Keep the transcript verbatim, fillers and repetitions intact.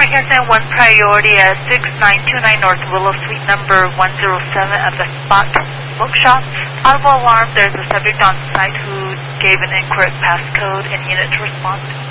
San one priority at six nine two nine North Willow Suite number one zero seven at the Spot Bookshop. Audible alarm, there's a subject on site who gave an incorrect passcode and unit to respond.